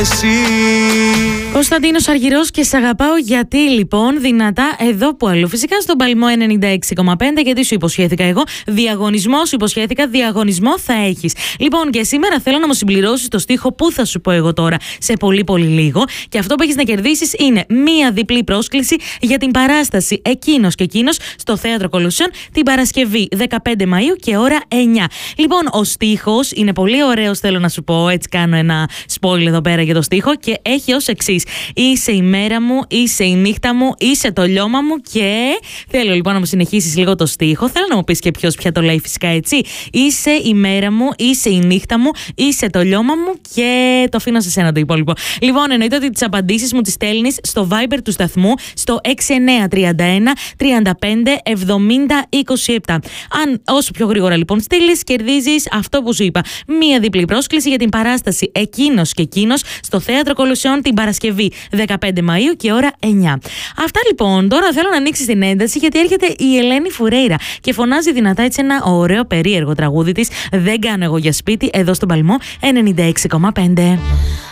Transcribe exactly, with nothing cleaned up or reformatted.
Κωνσταντίνος Αργυρός και σ' αγαπάω γιατί, λοιπόν, δυνατά εδώ που αλλού. Φυσικά στον Παλμό ενενήντα έξι κόμμα πέντε, γιατί σου υποσχέθηκα εγώ. Διαγωνισμό, σου υποσχέθηκα, διαγωνισμό θα έχεις. Λοιπόν, και σήμερα θέλω να μου συμπληρώσεις το στίχο που θα σου πω εγώ τώρα σε πολύ πολύ λίγο. Και αυτό που έχεις να κερδίσεις είναι μία διπλή πρόσκληση για την παράσταση Εκείνος και Εκείνος στο Θέατρο Κολοσσέων την Παρασκευή δεκαπέντε Μαΐου και ώρα εννιά. Λοιπόν, ο στίχος είναι πολύ ωραίος, θέλω να σου πω. Έτσι κάνω ένα spoiler εδώ πέρα για το στίχο και έχει ως εξής. Είσαι η μέρα μου, είσαι η νύχτα μου, είσαι το λιώμα μου και θέλω λοιπόν να μου συνεχίσεις λίγο το στίχο. Θέλω να μου πεις και ποιος πια το λέει, φυσικά, έτσι. Είσαι η μέρα μου, είσαι η νύχτα μου, είσαι το λιώμα μου και το αφήνω σε σένα το υπόλοιπο. Λοιπόν, εννοείται ότι τις απαντήσεις μου τις στέλνεις στο Viber του σταθμού στο έξι εννιά τρία ένα τρία πέντε εβδομήντα είκοσι επτά. Αν όσο πιο γρήγορα λοιπόν στείλεις, κερδίζεις αυτό που σου είπα. Μία διπλή πρόσκληση για την παράσταση Εκείνος και Εκείνος στο Θέατρο Κολοσσέων την Παρασκευή δεκαπέντε Μαΐου και ώρα εννιά. Αυτά λοιπόν. Τώρα θέλω να ανοίξεις την ένταση γιατί έρχεται η Ελένη Φουρέιρα και φωνάζει δυνατά έτσι ένα ωραίο περίεργο τραγούδι της. Δεν κάνω εγώ για σπίτι, εδώ στον Παλμό ενενήντα έξι κόμμα πέντε.